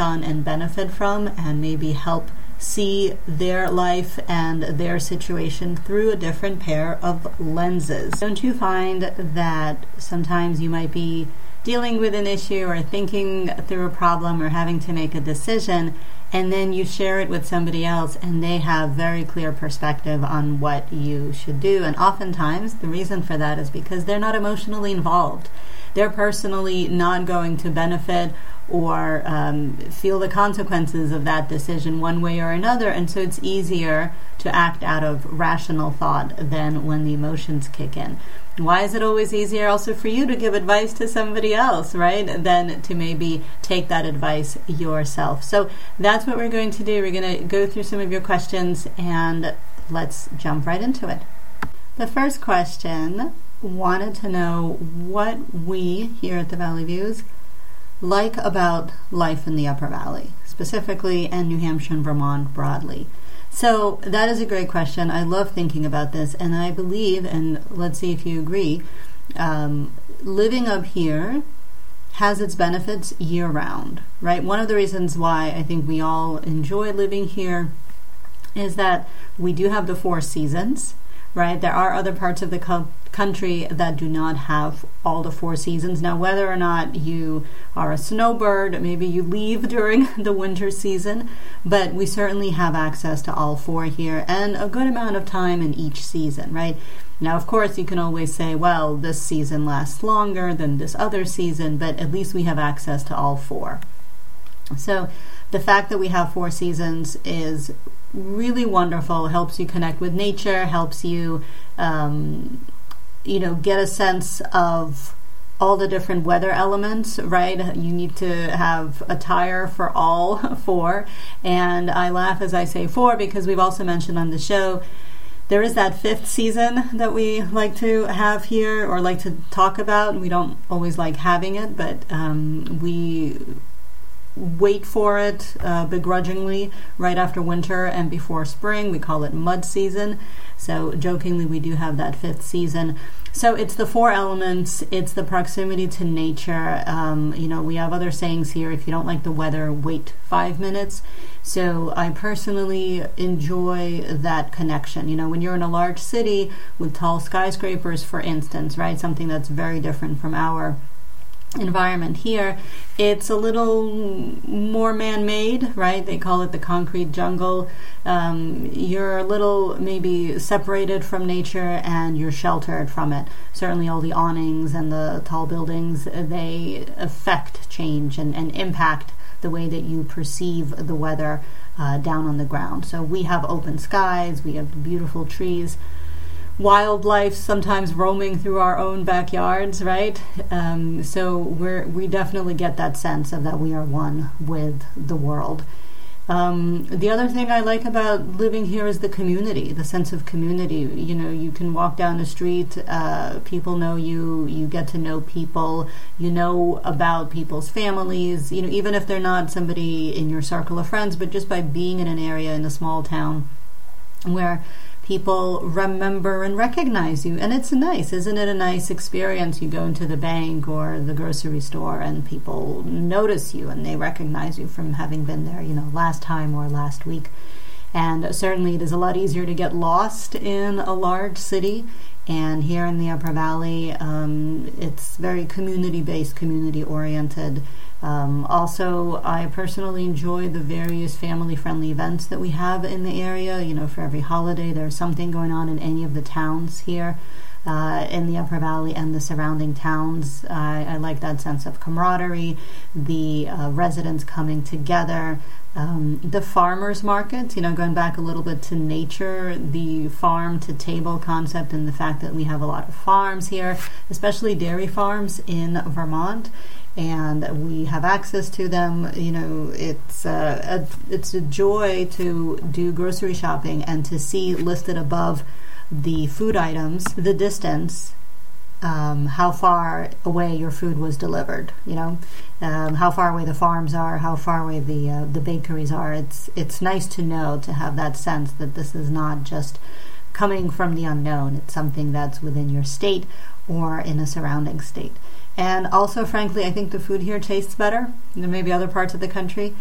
on and benefit from, and maybe help see their life and their situation through a different pair of lenses. Don't you find that sometimes you might be dealing with an issue or thinking through a problem or having to make a decision, and then you share it with somebody else and they have very clear perspective on what you should do? And oftentimes the reason for that is because they're not emotionally involved. They're personally not going to benefit or feel the consequences of that decision one way or another, and so it's easier to act out of rational thought than when the emotions kick in. Why is it always easier also for you to give advice to somebody else, right, than to maybe take that advice yourself? So that's what we're going to do. We're going to go through some of your questions and let's jump right into it. The first question wanted to know what we here at the Valley Views like about life in the Upper Valley, specifically, and New Hampshire and Vermont broadly. So that is a great question. I love thinking about this, and I believe, and let's see if you agree, living up here has its benefits year-round, right? One of the reasons why I think we all enjoy living here is that we do have the 4 seasons, right? There are other parts of the country that do not have all the 4 seasons. Now, whether or not you are a snowbird, maybe you leave during the winter season, but we certainly have access to all 4 here and a good amount of time in each season, right? Now, of course, you can always say, well, this season lasts longer than this other season, but at least we have access to all 4. So the fact that we have 4 seasons is really wonderful, helps you connect with nature, helps you, get a sense of all the different weather elements, right? You need to have attire for all 4. And I laugh as I say 4 because we've also mentioned on the show there is that 5th season that we like to have here or like to talk about. We don't always like having it, but we wait for it begrudgingly right after winter and before spring. We call it mud season. So jokingly, we do have that 5th season. So it's the 4 elements. It's the proximity to nature. We have other sayings here. If you don't like the weather, wait 5 minutes. So I personally enjoy that connection. When you're in a large city with tall skyscrapers, for instance, right? Something that's very different from our environment here, it's a little more man-made, right? They call it the concrete jungle. You're a little maybe separated from nature and you're sheltered from it. Certainly all the awnings and the tall buildings, they affect change and impact the way that you perceive the weather down on the ground. So we have open skies, we have beautiful trees, wildlife sometimes roaming through our own backyards, right? So we definitely get that sense of that we are one with the world. The other thing I like about living here is the community, the sense of community. You can walk down the street, people know you, you get to know people, you know about people's families, even if they're not somebody in your circle of friends, but just by being in an area in a small town where people remember and recognize you. And it's nice, isn't it a nice experience? You go into the bank or the grocery store and people notice you and they recognize you from having been there, last time or last week. And certainly it is a lot easier to get lost in a large city. And here in the Upper Valley, it's very community-based, community-oriented. Also, I personally enjoy the various family-friendly events that we have in the area. For every holiday, there's something going on in any of the towns here in the Upper Valley and the surrounding towns. I like that sense of camaraderie, the residents coming together. The farmers markets, going back a little bit to nature, the farm to table concept and the fact that we have a lot of farms here, especially dairy farms in Vermont, and we have access to them. It's a joy to do grocery shopping and to see listed above the food items the distance, how far away your food was delivered, how far away the farms are, how far away the bakeries are. It's nice to know, to have that sense that this is not just coming from the unknown. It's something that's within your state or in a surrounding state. And also, frankly, I think the food here tastes better than maybe other parts of the country.